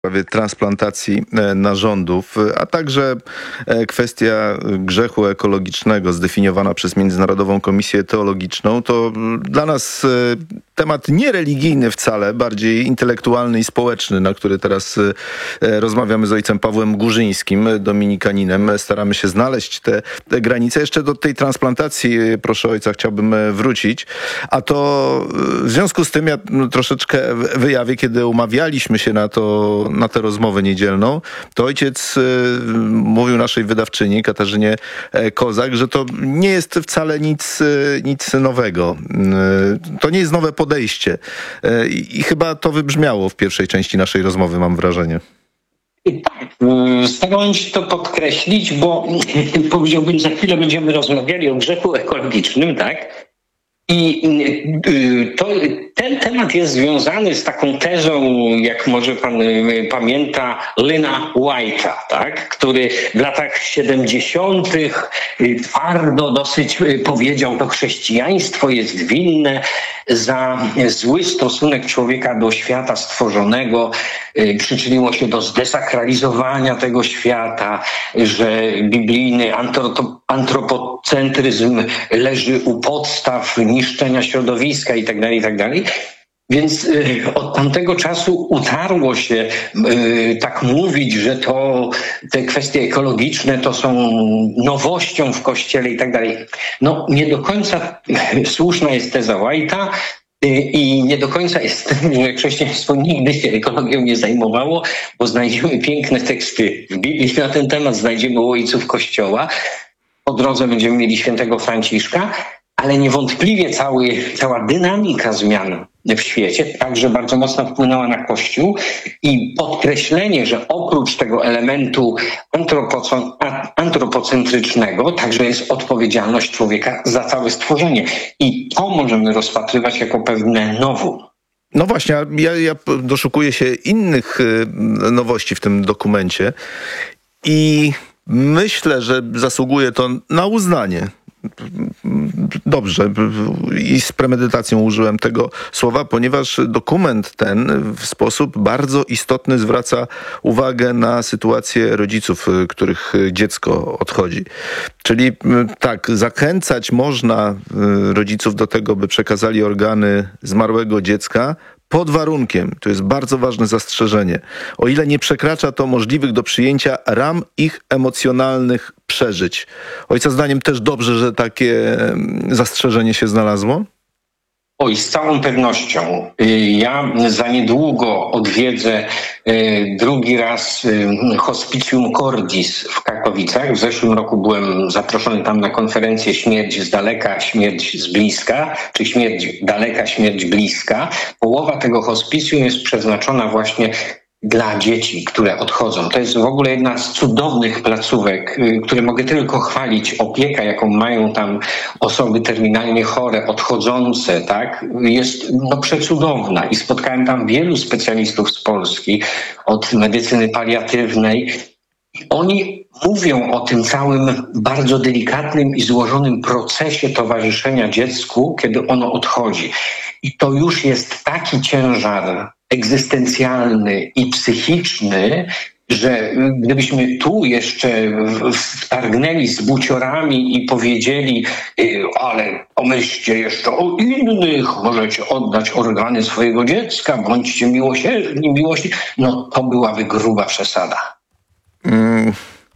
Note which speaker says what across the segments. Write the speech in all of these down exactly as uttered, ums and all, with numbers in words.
Speaker 1: W sprawie transplantacji narządów, a także kwestia grzechu ekologicznego zdefiniowana przez Międzynarodową Komisję Teologiczną, to dla nas temat niereligijny wcale, bardziej intelektualny i społeczny, na który teraz rozmawiamy z ojcem Pawłem Górzyńskim, dominikaninem. Staramy się znaleźć te, te granice. Jeszcze do tej transplantacji, proszę ojca, chciałbym wrócić. A to w związku z tym ja troszeczkę wyjawię, kiedy umawialiśmy się na to, na tę rozmowę niedzielną, to ojciec y, mówił naszej wydawczyni Katarzynie Kozak, że to nie jest wcale nic, y, nic nowego. Y, to nie jest nowe podejście. Y, I chyba to wybrzmiało w pierwszej części naszej rozmowy, mam wrażenie.
Speaker 2: Tak, starałem się to podkreślić, bo powiedziałbym, za chwilę będziemy rozmawiali o grzechu ekologicznym, tak? I to, ten temat jest związany z taką tezą, jak może pan pamięta, Lyna White'a, tak? Który w latach siedemdziesiątych twardo dosyć powiedział, to chrześcijaństwo jest winne za zły stosunek człowieka do świata stworzonego. Przyczyniło się do zdesakralizowania tego świata, że biblijny antropocentryzm leży u podstaw niszczenia środowiska i tak dalej, i tak dalej. Więc y, od tamtego czasu utarło się y, tak mówić, że to te kwestie ekologiczne to są nowością w Kościele i tak dalej. No nie do końca słuszna jest teza White'a. I nie do końca jest, że chrześcijaństwo nigdy się ekologią nie zajmowało, bo znajdziemy piękne teksty w Biblii na ten temat, znajdziemy u ojców Kościoła. Po drodze będziemy mieli świętego Franciszka, ale niewątpliwie cały, cała dynamika zmian w świecie także bardzo mocno wpłynęła na Kościół i podkreślenie, że oprócz tego elementu antropocentrycznego także jest odpowiedzialność człowieka za całe stworzenie. I to możemy rozpatrywać jako pewne novum.
Speaker 1: No właśnie, ja, ja doszukuję się innych nowości w tym dokumencie i myślę, że zasługuje to na uznanie. Dobrze, i z premedytacją użyłem tego słowa, ponieważ dokument ten w sposób bardzo istotny zwraca uwagę na sytuację rodziców, których dziecko odchodzi. Czyli tak, zachęcać można rodziców do tego, by przekazali organy zmarłego dziecka, pod warunkiem, to jest bardzo ważne zastrzeżenie, o ile nie przekracza to możliwych do przyjęcia ram ich emocjonalnych przeżyć. Ojca zdaniem też dobrze, że takie zastrzeżenie się znalazło?
Speaker 2: Oj, z całą pewnością. Ja za niedługo odwiedzę drugi raz Hospicjum Cordis w Katowicach. W zeszłym roku byłem zaproszony tam na konferencję Śmierć z daleka, śmierć z bliska, czy śmierć daleka, śmierć bliska. Połowa tego hospicjum jest przeznaczona właśnie dla dzieci, które odchodzą. To jest w ogóle jedna z cudownych placówek, które mogę tylko chwalić. Opieka, jaką mają tam osoby terminalnie chore, odchodzące, tak, jest no przecudowna. I spotkałem tam wielu specjalistów z Polski, od medycyny paliatywnej. Oni mówią o tym całym bardzo delikatnym i złożonym procesie towarzyszenia dziecku, kiedy ono odchodzi. I to już jest taki ciężar egzystencjalny i psychiczny, że gdybyśmy tu jeszcze wtargnęli z buciorami i powiedzieli, ale pomyślcie jeszcze o innych, możecie oddać organy swojego dziecka, bądźcie miłosierni, miłości, no to byłaby gruba przesada.
Speaker 1: Mm.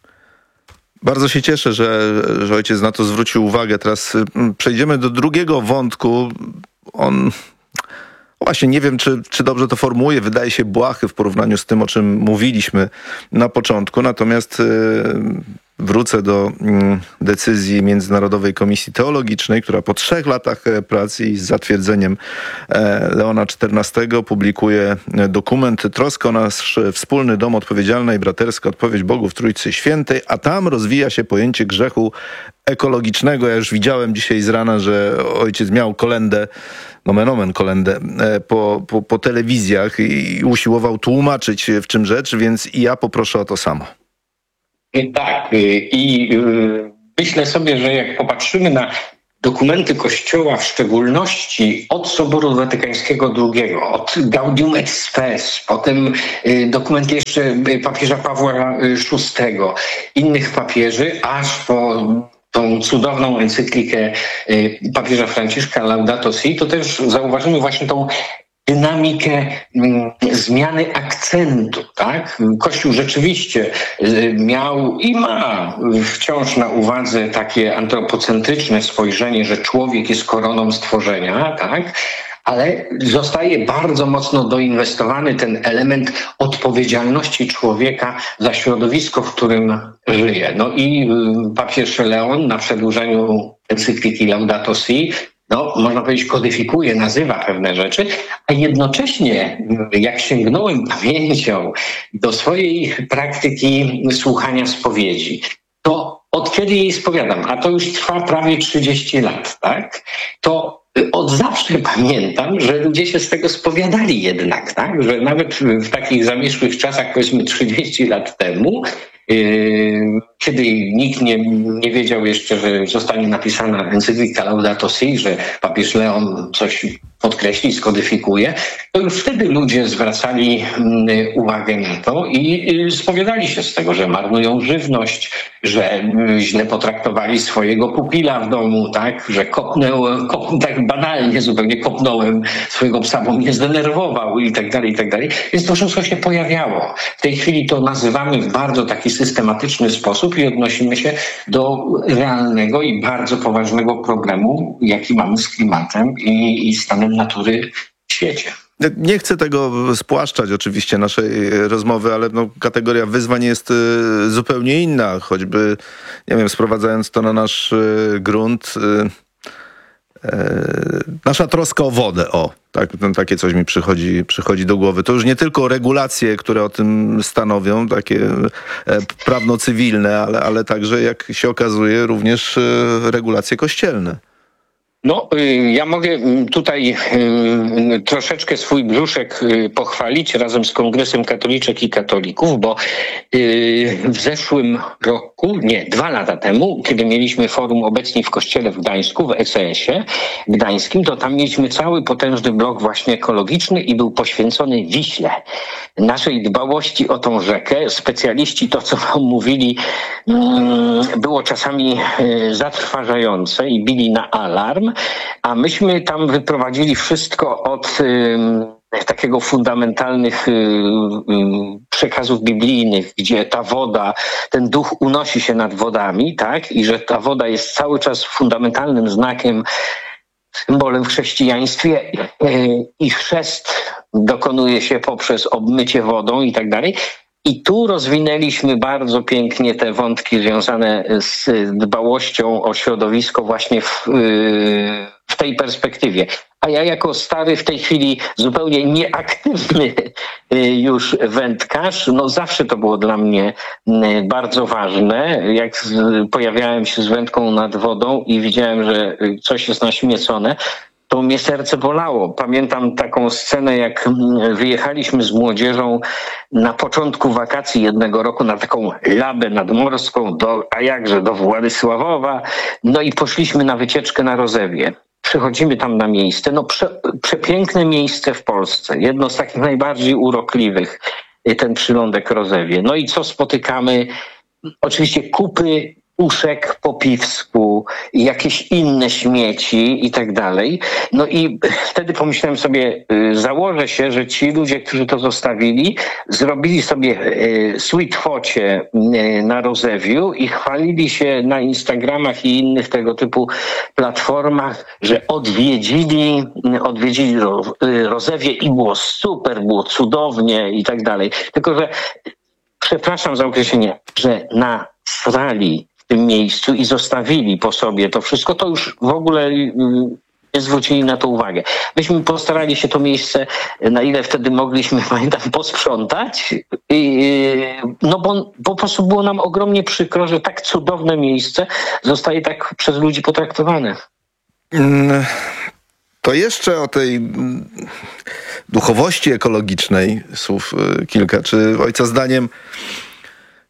Speaker 1: Bardzo się cieszę, że, że ojciec na to zwrócił uwagę. Teraz przejdziemy do drugiego wątku. On... Właśnie nie wiem, czy, czy dobrze to formułuję. Wydaje się błahy w porównaniu z tym, o czym mówiliśmy na początku. Natomiast yy, wrócę do yy, decyzji Międzynarodowej Komisji Teologicznej, która po trzech latach pracy i z zatwierdzeniem e, Leona czternastego publikuje dokument Troska o nasz wspólny dom, odpowiedzialna i braterska odpowiedź Bogu w Trójcy Świętej, a tam rozwija się pojęcie grzechu ekologicznego. Ja już widziałem dzisiaj z rana, że ojciec miał kolędę, nomen omen kolędę, po, po, po telewizjach i usiłował tłumaczyć, w czym rzecz, więc i ja poproszę o to samo.
Speaker 2: Tak, i myślę sobie, że jak popatrzymy na dokumenty Kościoła, w szczególności od Soboru Watykańskiego drugiego, od Gaudium et Spes, potem dokument jeszcze papieża Pawła szóstego, innych papieży, aż po tą cudowną encyklikę papieża Franciszka Laudato Si, to też zauważymy właśnie tą dynamikę zmiany akcentu, tak? Kościół rzeczywiście miał i ma wciąż na uwadze takie antropocentryczne spojrzenie, że człowiek jest koroną stworzenia, tak? Ale zostaje bardzo mocno doinwestowany ten element odpowiedzialności człowieka za środowisko, w którym żyje. No i papież Leon na przedłużeniu encykliki Laudato Si, no, można powiedzieć, kodyfikuje, nazywa pewne rzeczy, a jednocześnie, jak sięgnąłem pamięcią do swojej praktyki słuchania spowiedzi, to od kiedy jej spowiadam, a to już trwa prawie trzydzieści lat, tak, to od zawsze pamiętam, że ludzie się z tego spowiadali jednak, tak, że nawet w takich zamieszłych czasach, powiedzmy trzydzieści lat temu, Yy, kiedy nikt nie, nie wiedział jeszcze, że zostanie napisana encyklika Laudato Si, że papież Leon coś podkreśli, skodyfikuje, to już wtedy ludzie zwracali yy, uwagę na to i yy, spowiadali się z tego, że marnują żywność, że yy, źle potraktowali swojego pupila w domu, tak, że kopnęło, kop, tak banalnie zupełnie kopnąłem swojego psa, bo mnie zdenerwował i tak dalej, i tak dalej. Więc to wszystko się pojawiało. W tej chwili to nazywamy w bardzo taki systematyczny sposób i odnosimy się do realnego i bardzo poważnego problemu, jaki mamy z klimatem i, i stanem natury w świecie.
Speaker 1: Nie chcę tego spłaszczać oczywiście naszej rozmowy, ale no, kategoria wyzwań jest y, zupełnie inna, choćby, nie wiem, sprowadzając to na nasz y, grunt, y, y, nasza troska o wodę, o, tak, no, takie coś mi przychodzi, przychodzi do głowy. To już nie tylko regulacje, które o tym stanowią, takie e, prawno-cywilne, ale, ale także, jak się okazuje, również e, regulacje kościelne.
Speaker 2: No, ja mogę tutaj troszeczkę swój brzuszek pochwalić razem z Kongresem Katoliczek i Katolików, bo w zeszłym roku, nie, dwa lata temu, kiedy mieliśmy forum obecnie w Kościele w Gdańsku, w E C S-ie gdańskim, to tam mieliśmy cały potężny blok właśnie ekologiczny i był poświęcony Wiśle, naszej dbałości o tą rzekę. Specjaliści to, co wam mówili, było czasami zatrważające i bili na alarm, a myśmy tam wyprowadzili wszystko od y, takiego fundamentalnych y, y, przekazów biblijnych, gdzie ta woda, ten duch unosi się nad wodami, tak? I że ta woda jest cały czas fundamentalnym znakiem, symbolem w chrześcijaństwie y, i chrzest dokonuje się poprzez obmycie wodą i tak dalej. I tu rozwinęliśmy bardzo pięknie te wątki związane z dbałością o środowisko właśnie w, w tej perspektywie. A ja jako stary, w tej chwili zupełnie nieaktywny już wędkarz, no zawsze to było dla mnie bardzo ważne. Jak pojawiałem się z wędką nad wodą i widziałem, że coś jest naśmiecone, to mnie serce bolało. Pamiętam taką scenę, jak wyjechaliśmy z młodzieżą na początku wakacji jednego roku na taką labę nadmorską, do, a jakże do Władysławowa, no i poszliśmy na wycieczkę na Rozewie. Przychodzimy tam na miejsce, no prze, przepiękne miejsce w Polsce, jedno z takich najbardziej urokliwych, ten przylądek Rozewie. No i co spotykamy? Oczywiście kupy uszek po piwsku, jakieś inne śmieci i tak dalej. No i wtedy pomyślałem sobie, założę się, że ci ludzie, którzy to zostawili, zrobili sobie sweet focie na Rozewiu i chwalili się na Instagramach i innych tego typu platformach, że odwiedzili, odwiedzili Rozewie i było super, było cudownie i tak dalej. Tylko że, przepraszam za określenie, że na srali w tym miejscu i zostawili po sobie to wszystko, to już w ogóle nie zwrócili na to uwagę. Myśmy postarali się to miejsce, na ile wtedy mogliśmy, pamiętam, posprzątać, i, no bo po prostu było nam ogromnie przykro, że tak cudowne miejsce zostaje tak przez ludzi potraktowane.
Speaker 1: To jeszcze o tej duchowości ekologicznej słów kilka. Czy ojca zdaniem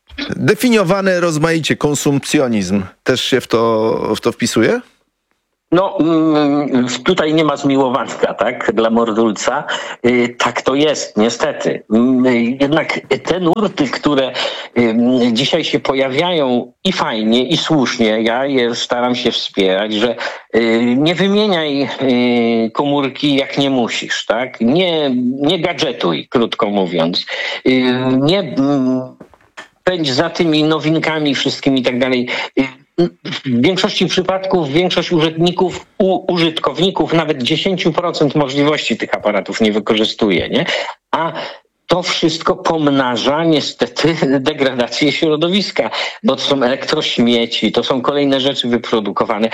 Speaker 1: definiowany rozmaicie konsumpcjonizm też się w to, w to wpisuje?
Speaker 2: No, tutaj nie ma zmiłowanka, tak, dla Mordulca. Tak to jest, niestety. Jednak te nurty, które dzisiaj się pojawiają i fajnie, i słusznie, ja je staram się wspierać, że nie wymieniaj komórki jak nie musisz, tak? Nie, nie gadżetuj, krótko mówiąc. Nie pędź za tymi nowinkami wszystkimi i tak dalej. W większości przypadków większość użytkowników, u, użytkowników nawet dziesięć procent możliwości tych aparatów nie wykorzystuje, nie? A to wszystko pomnaża niestety degradację środowiska, bo to są elektrośmieci, to są kolejne rzeczy wyprodukowane.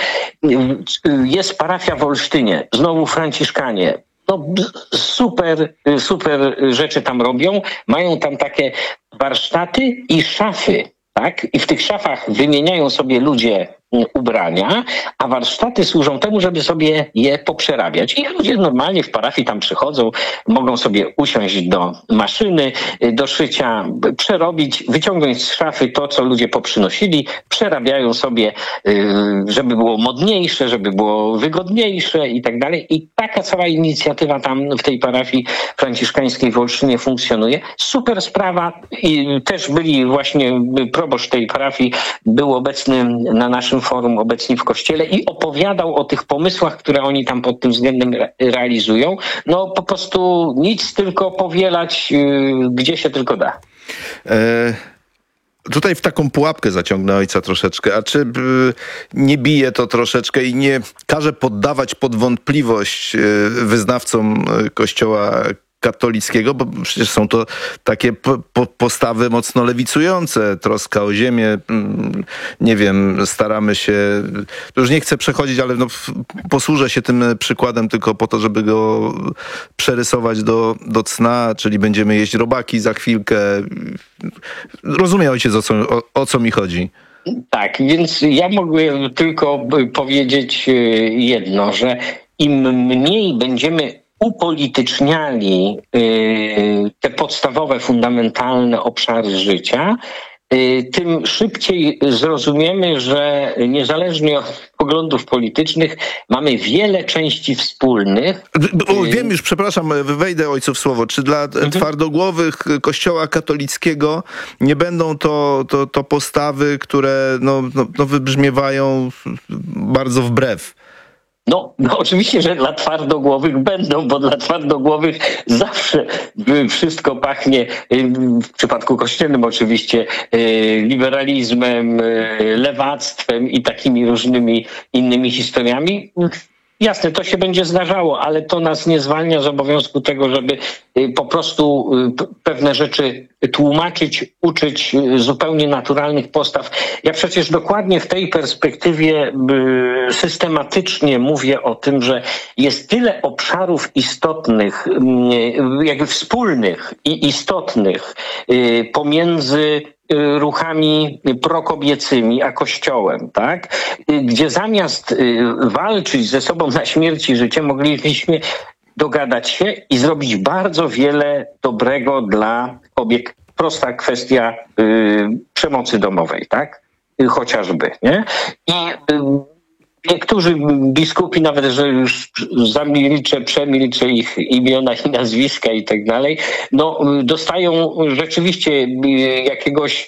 Speaker 2: Jest parafia w Olsztynie, znowu Franciszkanie. No, super, super rzeczy tam robią. Mają tam takie warsztaty i szafy. Tak? I w tych szafach wymieniają sobie ludzie ubrania, a warsztaty służą temu, żeby sobie je poprzerabiać. I ludzie normalnie w parafii tam przychodzą, mogą sobie usiąść do maszyny, do szycia, przerobić, wyciągnąć z szafy to, co ludzie poprzynosili, przerabiają sobie, żeby było modniejsze, żeby było wygodniejsze i tak dalej. I taka cała inicjatywa tam w tej parafii franciszkańskiej w Olsztynie funkcjonuje. Super sprawa i też byli właśnie proboszcz tej parafii był obecny na naszym forum, obecnie w kościele i opowiadał o tych pomysłach, które oni tam pod tym względem re- realizują. No po prostu nic, tylko powielać, yy, gdzie się tylko da.
Speaker 1: E- Tutaj w taką pułapkę zaciągnę ojca troszeczkę, a czy y, nie bije to troszeczkę i nie każe poddawać pod wątpliwość y, wyznawcom y, Kościoła katolickiego, bo przecież są to takie po, po, postawy mocno lewicujące, troska o ziemię, nie wiem, staramy się, już nie chcę przechodzić, ale no, posłużę się tym przykładem tylko po to, żeby go przerysować do, do cna, czyli będziemy jeść robaki za chwilkę. Rozumie ojciec, o co, o, o co mi chodzi.
Speaker 2: Tak, więc ja mogę tylko powiedzieć jedno, że im mniej będziemy upolityczniali y, te podstawowe, fundamentalne obszary życia, y, tym szybciej zrozumiemy, że niezależnie od poglądów politycznych mamy wiele części wspólnych.
Speaker 1: O, wiem już, przepraszam, wejdę ojcu w słowo. Czy dla mhm. twardogłowych Kościoła katolickiego nie będą to, to, to postawy, które no, no, no wybrzmiewają bardzo wbrew?
Speaker 2: No, no oczywiście, że dla twardogłowych będą, bo dla twardogłowych zawsze wszystko pachnie, w przypadku kościelnym oczywiście, liberalizmem, lewactwem i takimi różnymi innymi historiami. Jasne, to się będzie zdarzało, ale to nas nie zwalnia z obowiązku tego, żeby po prostu pewne rzeczy tłumaczyć, uczyć zupełnie naturalnych postaw. Ja przecież dokładnie w tej perspektywie systematycznie mówię o tym, że jest tyle obszarów istotnych, jakby wspólnych i istotnych pomiędzy ruchami prokobiecymi, a Kościołem, tak? Gdzie zamiast walczyć ze sobą na śmierć i życie, moglibyśmy dogadać się i zrobić bardzo wiele dobrego dla kobiet. Prosta kwestia y, przemocy domowej, tak? Y, chociażby, nie? I y, niektórzy biskupi, nawet że już zamilczę, przemilczę ich imiona i nazwiska i tak dalej, no dostają rzeczywiście jakiegoś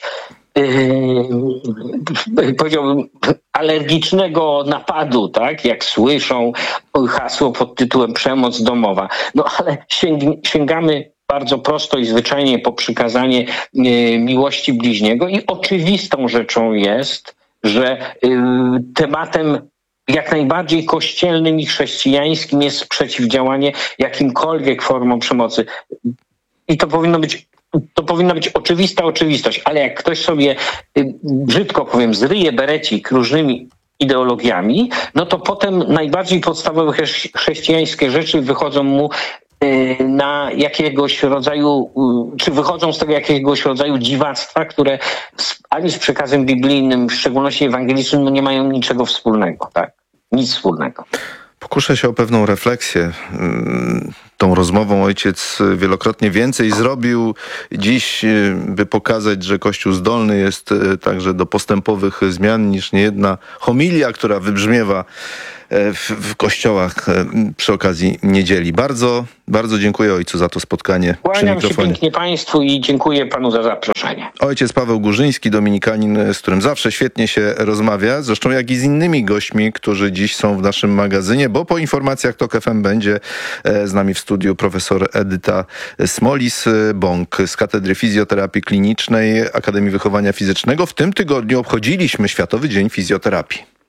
Speaker 2: Yy, powiedziałbym, alergicznego napadu, tak? Jak słyszą hasło pod tytułem przemoc domowa. No ale sięg- sięgamy bardzo prosto i zwyczajnie po przykazanie yy, miłości bliźniego i oczywistą rzeczą jest, że yy, tematem jak najbardziej kościelnym i chrześcijańskim jest przeciwdziałanie jakimkolwiek formom przemocy. I to powinno być To powinna być oczywista oczywistość, ale jak ktoś sobie, brzydko powiem, zryje berecik różnymi ideologiami, no to potem najbardziej podstawowe chrześcijańskie rzeczy wychodzą mu na jakiegoś rodzaju, czy wychodzą z tego jakiegoś rodzaju dziwactwa, które ani z przekazem biblijnym, w szczególności ewangelicznym, no nie mają niczego wspólnego, tak? Nic wspólnego.
Speaker 1: Pokuszę się o pewną refleksję. tą rozmową ojciec wielokrotnie więcej zrobił. Dziś, by pokazać, że Kościół zdolny jest także do postępowych zmian niż niejedna homilia, która wybrzmiewa w, w kościołach przy okazji niedzieli. Bardzo, bardzo dziękuję ojcu za to spotkanie przy
Speaker 2: Kłaniam się
Speaker 1: mikrofonie.
Speaker 2: pięknie państwu i dziękuję panu za zaproszenie.
Speaker 1: Ojciec Paweł Górzyński, dominikanin, z którym zawsze świetnie się rozmawia, zresztą jak i z innymi gośćmi, którzy dziś są w naszym magazynie, bo po informacjach TOK F M będzie z nami w studiu profesor Edyta Smolis-Bąk z Katedry Fizjoterapii Klinicznej Akademii Wychowania Fizycznego. W tym tygodniu obchodziliśmy Światowy Dzień Fizjoterapii.